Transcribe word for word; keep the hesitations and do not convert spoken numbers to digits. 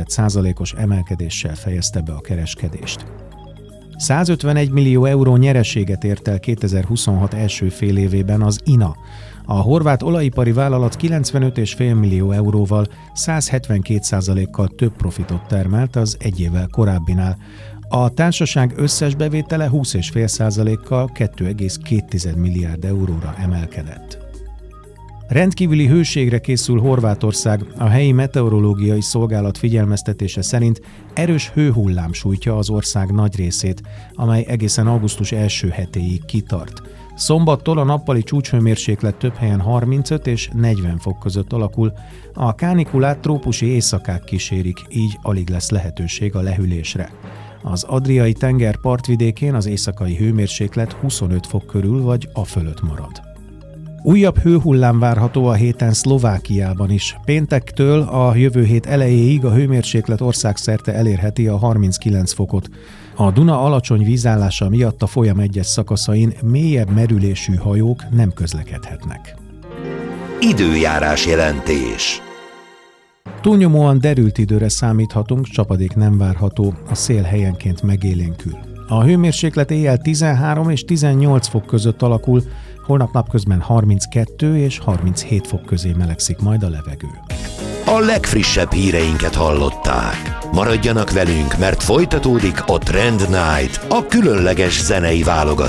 százalékos emelkedéssel fejezte be a kereskedést. százötvenegy millió euró nyereséget ért el kétezer-huszonhat első fél évében az i en á. A horvát olajipari vállalat kilencvenöt egész öt millió euróval száz hetvenkét százalékkal több profitot termelt az egy évvel korábbinál. A társaság összes bevétele húsz egész öt százalékkal két egész két milliárd euróra emelkedett. Rendkívüli hőségre készül Horvátország. A helyi meteorológiai szolgálat figyelmeztetése szerint erős hőhullám sújtja az ország nagy részét, amely egészen augusztus első hetéig kitart. Szombattól a nappali csúcshőmérséklet több helyen harmincöt és negyven fok között alakul. A kánikulát trópusi éjszakák kísérik, így alig lesz lehetőség a lehűlésre. Az Adriai tenger partvidékén az éjszakai hőmérséklet huszonöt fok körül vagy afölött marad. Újabb hőhullám várható a héten Szlovákiában is. Péntektől a jövő hét elejéig a hőmérséklet országszerte elérheti a harminckilenc fokot. A Duna alacsony vízállása miatt a folyam egyes szakaszain mélyebb merülésű hajók nem közlekedhetnek. Időjárás jelentés. Túlnyomóan derült időre számíthatunk, csapadék nem várható, a szél helyenként megélénkül. A hőmérséklet éjjel tizenhárom és tizennyolc fok között alakul, holnap napközben harminckettő és harminchét fok közé melegszik majd a levegő. A legfrissebb híreinket hallották. Maradjanak velünk, mert folytatódik a Trend Night, a különleges zenei válogatás.